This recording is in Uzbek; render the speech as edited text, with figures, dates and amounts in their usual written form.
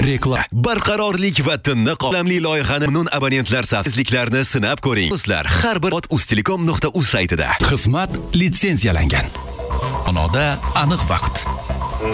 Reklama. Barqarorlik va tinni qolamli loyihani mamnun abonentlar safsizliklarini sinab ko'ring. Sizlar har bir ustilicom.uz saytida. Xizmat litsenziyalangan. Onoda aniq vaqt.